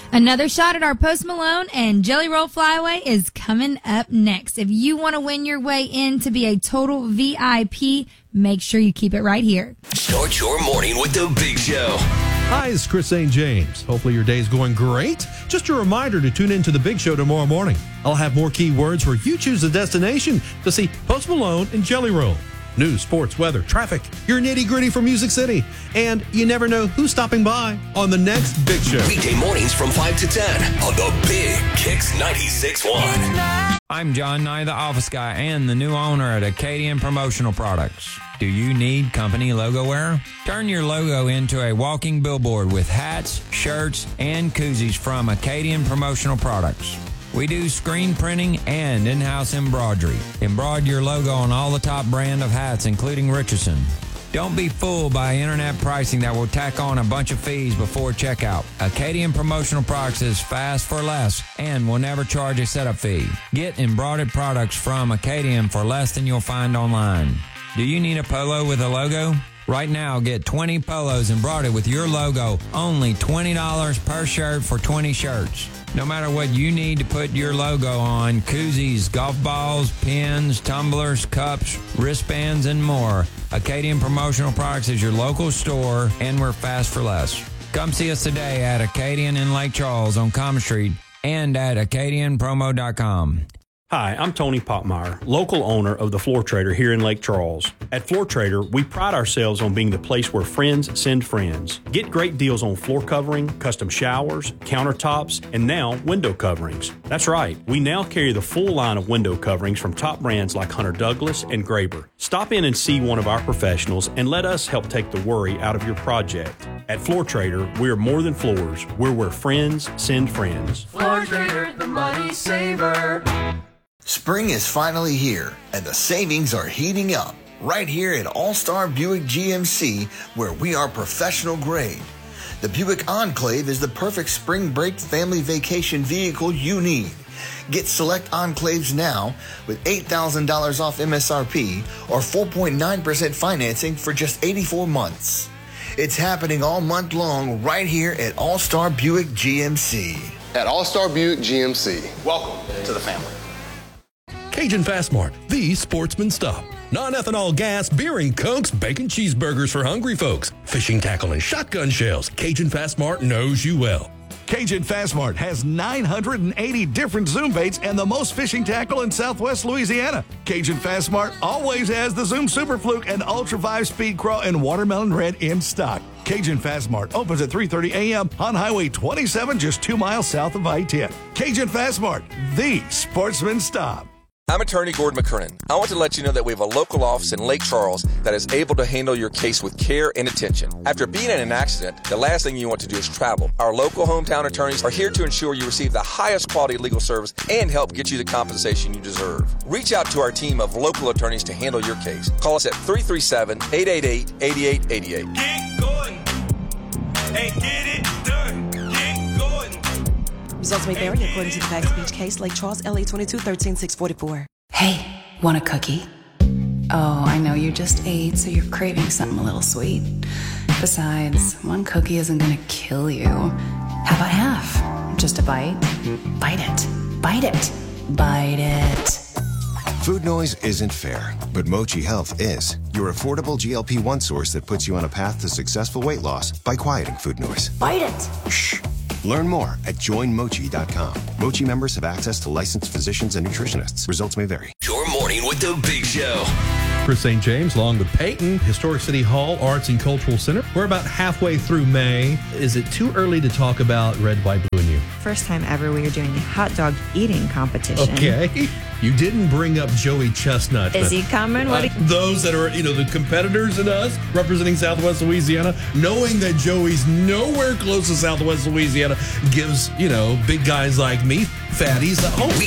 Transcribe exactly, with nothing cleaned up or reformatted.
Another shot at our Post Malone and Jelly Roll Flyaway is coming up next. If you want to win your way in to be a total V I P, make sure you keep it right here. Start your morning with the Big Show. Hi, it's Chris Saint James. Hopefully your day's going great. Just a reminder to tune in to the Big Show tomorrow morning. I'll have more keywords where you choose a destination to see Post Malone and Jelly Roll. News, sports, weather, traffic, your nitty-gritty from Music City. And you never know who's stopping by on the next Big Show. Weekday mornings from five to ten on the Big Kicks ninety-six point one. I'm John Nye, the office guy and the new owner at Acadian Promotional Products. Do you need company logo wear? Turn your logo into a walking billboard with hats, shirts, and koozies from Acadian Promotional Products. We do screen printing and in-house embroidery. Embroider your logo on all the top brand of hats, including Richardson. Don't be fooled by internet pricing that will tack on a bunch of fees before checkout. Acadian Promotional Products is fast for less and will never charge a setup fee. Get embroidered products from Acadian for less than you'll find online. Do you need a polo with a logo? Right now, get twenty polos embroidered with your logo. Only twenty dollars per shirt for twenty shirts. No matter what you need to put your logo on, koozies, golf balls, pins, tumblers, cups, wristbands, and more, Acadian Promotional Products is your local store, and we're fast for less. Come see us today at Acadian in Lake Charles on Common Street and at acadian promo dot com. Hi, I'm Tony Popmeyer, local owner of the Floor Trader here in Lake Charles. At Floor Trader, we pride ourselves on being the place where friends send friends. Get great deals on floor covering, custom showers, countertops, and now window coverings. That's right, we now carry the full line of window coverings from top brands like Hunter Douglas and Graber. Stop in and see one of our professionals and let us help take the worry out of your project. At Floor Trader, we're more than floors. We're where friends send friends. Floor Trader, the money saver. Spring is finally here, and the savings are heating up right here at All-Star Buick G M C, where we are professional grade. The Buick Enclave is the perfect spring break family vacation vehicle you need. Get select Enclaves now with eight thousand dollars off M S R P or four point nine percent financing for just eighty-four months. It's happening all month long right here at All-Star Buick G M C. At All-Star Buick G M C. Welcome to the family. Cajun Fast Mart, the sportsman stop. Non-ethanol gas, beer and cokes, bacon cheeseburgers for hungry folks, fishing tackle and shotgun shells. Cajun Fast Mart knows you well. Cajun Fast Mart has nine hundred eighty different Zoom baits and the most fishing tackle in Southwest Louisiana. Cajun Fast Mart always has the Zoom Super Fluke and Ultra five Speed Craw and Watermelon Red in stock. Cajun Fast Mart opens at three thirty a.m. on Highway twenty-seven, just two miles south of I ten. Cajun Fast Mart, the sportsman stop. I'm attorney Gordon McKernan. I want to let you know that we have a local office in Lake Charles that is able to handle your case with care and attention. After being in an accident, the last thing you want to do is travel. Our local hometown attorneys are here to ensure you receive the highest quality legal service and help get you the compensation you deserve. Reach out to our team of local attorneys to handle your case. Call us at three three seven, eight eight eight, eight eight eight eight. Get going and get it done. Get going. Results may vary according to the facts of each case. Lake Charles, L A twenty-two thirteen six forty-four. Hey, want a cookie? Oh, I know you just ate, so you're craving something a little sweet. Besides, one cookie isn't gonna kill you. How about half? Just a bite? Bite it. Bite it. Bite it. Food noise isn't fair, but Mochi Health is. Your affordable G L P one source that puts you on a path to successful weight loss by quieting food noise. Bite it. Shh. Learn more at join mochi dot com. Mochi members have access to licensed physicians and nutritionists. Results may vary. Your morning with the Big Show. Chris Saint James, along with Peyton, Historic City Hall Arts and Cultural Center. We're about halfway through May. Is it too early to talk about Red, White, Blue, and You? First time ever we are doing a hot dog eating competition. Okay. You didn't bring up Joey Chestnut. Is he coming? What? Uh, those that are, you know, the competitors in us representing Southwest Louisiana, knowing that Joey's nowhere close to Southwest Louisiana gives, you know, big guys like me, fatties, a hope.